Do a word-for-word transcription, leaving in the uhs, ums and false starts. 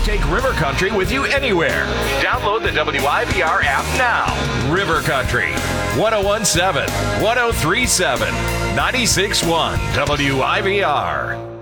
take River Country with you anywhere. Download the W I B R app now. River Country, one oh one point seven, one oh three point seven, ninety-six point one W I B R.